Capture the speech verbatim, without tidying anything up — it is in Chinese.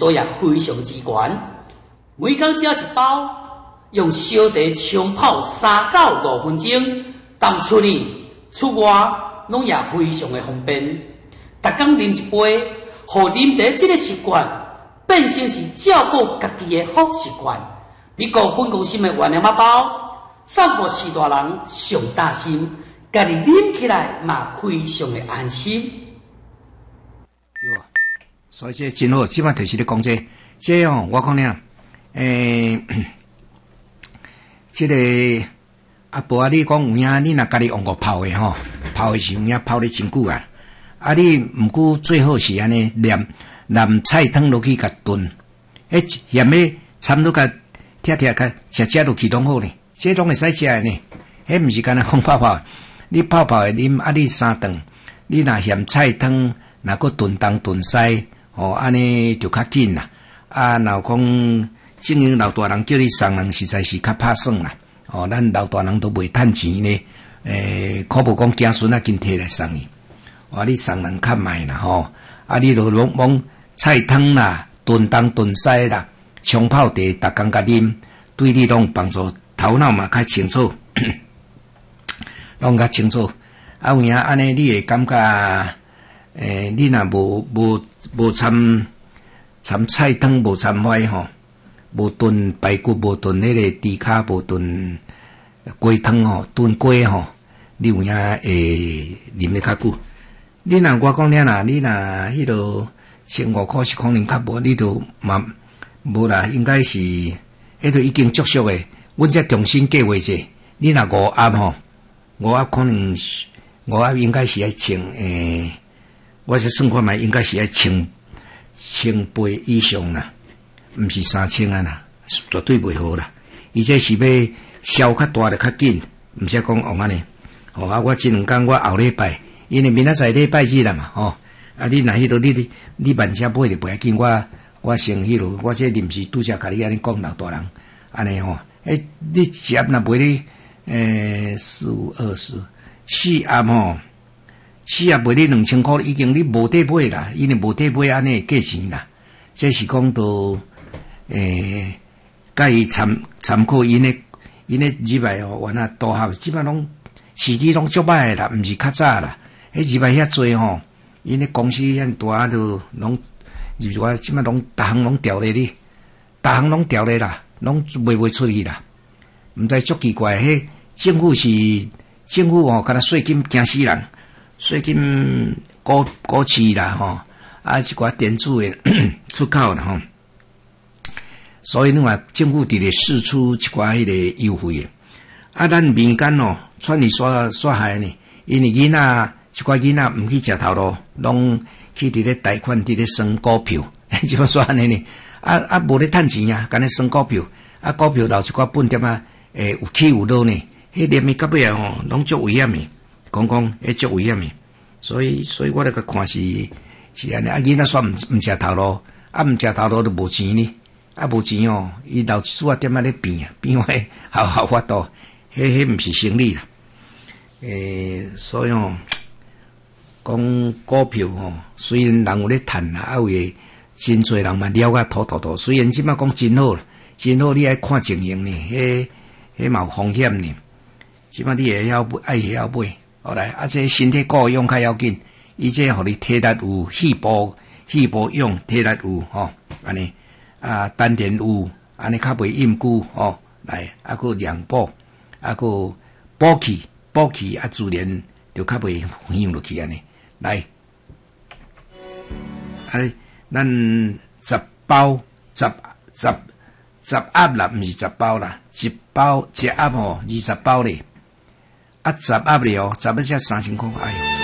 度也非常之悬。每工只一包，用烧茶冲泡三到五分钟，当出呢出外拢也非常的方便。逐工啉一杯，互啉茶这个习惯变成是照顾家己的好习惯。美国粉公司的原料包，送互四大人上大心，家己啉起来嘛非常的安心。 哟，所以这真好，即摆就是咧讲这，这哦，我讲咧，诶、欸，这个啊，无啊，你讲有影，你若家己用过泡的吼，泡的时候影泡咧真久啊，啊，你毋过最好是安尼淋淋菜汤落去甲炖，迄咸的掺落甲贴贴甲食食落去拢好呢，这拢会使食的呢，迄毋是干那风泡泡，你泡泡的啉，啊，你三顿，你若咸菜汤。若个炖东炖西，吼安尼就较紧啦。啊，若讲正经老大人叫你送人，实在是较拍算啦。哦，咱老大人都袂趁钱呢，诶，可无讲子孙啊，紧摕来送你。哦，你送人较慢啦，吼。啊，你著往往菜汤啦、炖东炖西啦、冲泡茶，逐工甲啉，对你拢帮助，头脑嘛较清楚，拢较清楚。啊，有影安尼，你会感觉。诶、欸，你若无无无掺掺菜汤，无掺花吼，无炖排骨，无炖迄个猪骹，无炖鸡汤吼，炖鸡吼，你有影会啉得较久。你若我讲了啦，你若迄落千五块是可能较无，你就嘛无啦，应该是迄个已经足俗诶。阮则重新计划者，你若五盒吼，五盒可能五盒应该是爱穿诶。我是算看卖，应该是要千千倍以上啦，毋是三千啊啦，绝对袂好啦。而且是要烧较大的较紧，毋则讲往安尼。哦啊，我即两工我后礼拜，因为明仔载礼拜日啦嘛，吼、哦、啊，你若迄落你你你慢车买就袂要紧，我我先迄落，我这临时拄则甲你安尼讲老大人，安尼吼，诶、欸，你一盒若买你诶四五二十四盒吼。是啊，卖你两千块，已经你无得买啦，因为无得买安尼价钱啦。这是讲到诶，甲伊参参考因诶因诶入来吼，原来大学基本拢时机拢足歹啦，毋是较早啦。迄入来遐济吼，因诶公司遐大都拢入来，即摆拢逐项拢调咧哩，逐项拢调咧啦，拢卖袂出去啦。毋知足奇怪，迄政府是政府吼，敢若税金惊死人。税金高高市啦吼，啊一寡电子诶出口啦吼，所以你话政府伫咧释出一寡迄个优惠诶，啊咱民间哦，穿你所所害呢，因为囡仔一寡囡仔毋去食头路，拢去伫咧贷款伫咧算股票，即么说安尼呢？啊啊无咧趁钱啊，干咧算股票，啊股票留一寡本点啊，诶有起有落呢，迄连面到尾啊吼，拢足危险诶。讲讲，迄足危险诶，所以所以我咧个看是是安尼，啊囡仔煞毋毋食头路，啊毋食头路就无钱呢，啊无钱哦，伊留一撮啊点仔咧变啊，变坏好好法度，迄迄毋是生理啦。诶，所以哦，讲股票吼，虽然人有咧趁啦，啊有诶真侪人嘛了解妥妥妥，虽然即摆讲真好啦，真好你爱看情形呢，迄迄嘛有风险呢，即摆你会晓爱会晓买。后来啊，这身体够用较要紧，伊这互你体力有细胞细胞用体力有吼，安尼啊丹田有，安尼较袂厌久吼。来啊，个量补，啊个补气补气啊，自然就较袂香落去安尼。来，啊，咱十包十十十盒啦，毋是十包啦，一包一盒吼二十包咧。啊，十盒了哦，十盒才三千块，哎呦！